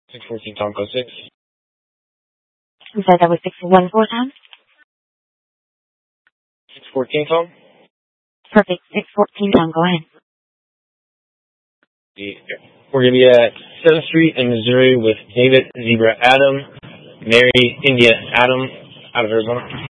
614 Tom, code 6. I'm sorry, that was 614 Tom? 614 Tom? Perfect. 614 Tom, go ahead. We're going to be at 7th Street in Missouri with David Zebra Adam, Mary India Adam out of Arizona.